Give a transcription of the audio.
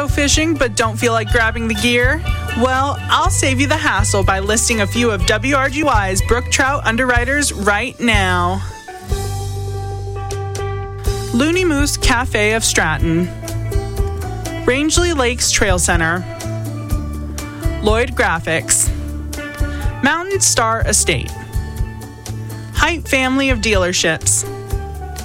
Go fishing but don't feel like grabbing the gear? Well, I'll save you the hassle by listing a few of WRGY's brook trout underwriters right now. Looney Moose Cafe of Stratton, Rangeley Lakes Trail Center, Lloyd Graphics, Mountain Star Estate, Height Family of Dealerships,